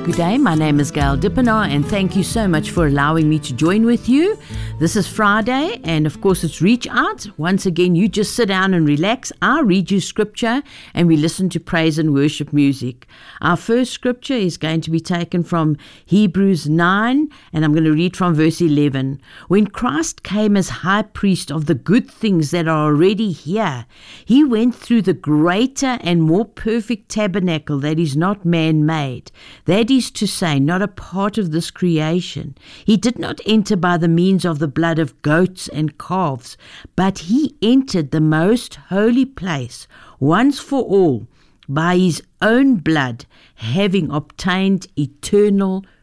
Good day, my name is Gail Dippenaar and thank you so much for allowing me to join with you. This is Friday and of course it's Reach Out. Once again, you just sit down and relax. I read you scripture and we listen to praise and worship music. Our first scripture is going to be taken from Hebrews 9 and I'm going to read from verse 11. When Christ came as high priest of the good things that are already here, he went through the greater and more perfect tabernacle that is not man-made. That is to say, not a part of this creation. He did not enter by the means of the blood of goats and calves, but he entered the most holy place once for all by his own blood, having obtained eternal